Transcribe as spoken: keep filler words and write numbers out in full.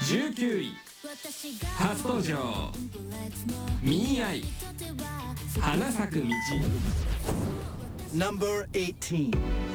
じゅうきゅうい初登場ミーアイ花咲く道。 Number eighteen.